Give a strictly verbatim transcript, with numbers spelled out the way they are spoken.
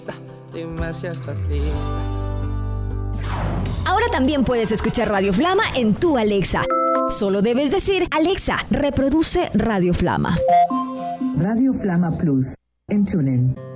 Dime si estás lista. Ahora también puedes escuchar Radio Flama en tu Alexa. Solo debes decir: Alexa, reproduce Radio Flama. Radio Flama Plus en TuneIn.